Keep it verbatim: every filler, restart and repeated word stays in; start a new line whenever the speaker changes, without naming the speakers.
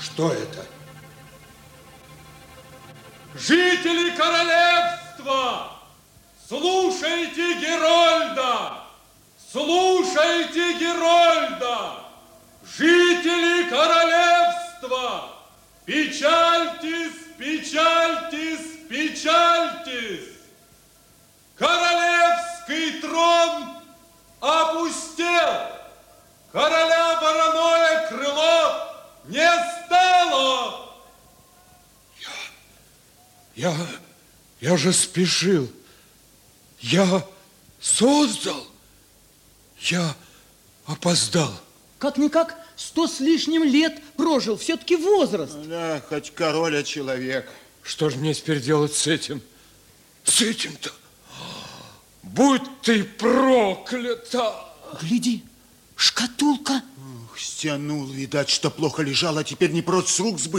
Что это?
Жители королевства, слушайте Герольда! Слушайте Герольда! Жители королевства, печальтесь, печальтесь, печальтесь! Королевский трон опустел! Короля вороное крыло не стало!
Я, я же спешил. Я создал. Я опоздал.
Как-никак сто с лишним лет прожил. Все-таки возраст.
Да, хоть король, а человек.
Что же мне теперь делать с этим? С этим-то? Будь ты проклята!
Гляди, шкатулка.
Ух, стянул, видать, что плохо лежал, а теперь не прочь с рук сбыть.